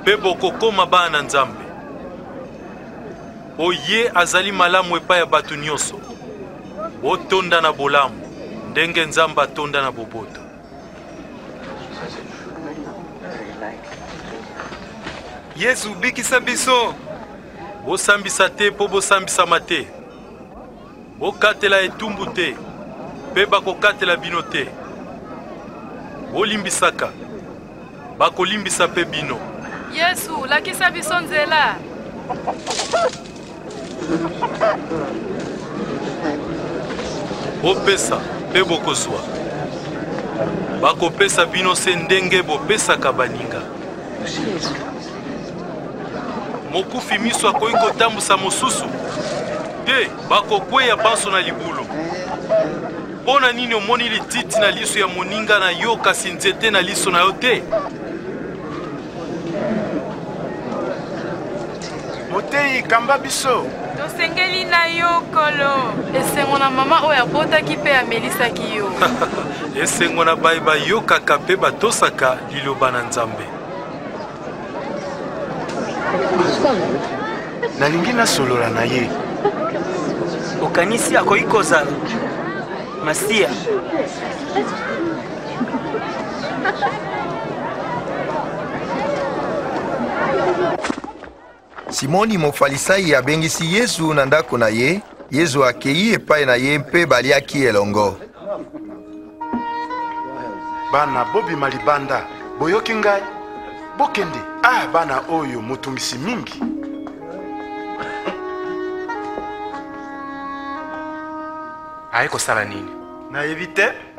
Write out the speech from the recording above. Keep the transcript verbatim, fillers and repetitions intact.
pe bokokoma bana Nzambe. Oye azali malamu epai ya batu nyonso. Botonda na bolamu ndenge Nzambe atonda na boboto. Yesu bikisa biso. Bosambisa te po bosambisama te. Bokatela etumbu te pe bakokatela bino te. Bolimbisaka bakolimbisa pe bino. Yesu lakisa biso nzela. Bopesa pe bokozwa. Bakopesa bino se ndenge bopesaka baninga. Mokufi miso akoki kotambusa mosusu te bakokweya banso na libulu. Pona nini omoni lititi na liso ya moninga na yo kasi nzete na liso na yo te? Motei kamba biso. Tosengeli na yo kolo. Esengo na mama oyo abotaki pe amelisaki yo. Esengo na bayi bayokaka pe batosaka liloba na Nzambe. Nalingi nasolola na ye. Okanisi akoki kozala Masia. Simoni Mofalisai abengisi Yesu na ndako na ye. Yesu akei epai na ye mpe baliaki elongo. Bana bobima libanda boyoki ngai bokende. Ah bana oyo motungisi mingi. Aye kosala nini? Na evite